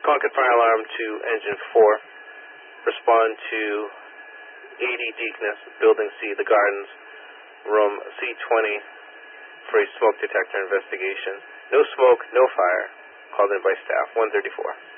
Concord Fire Alarm to Engine 4. Respond to 80 Deaconess, Building C, The Gardens, room C20 for a smoke detector investigation. No smoke, no fire. Called in by staff. 134.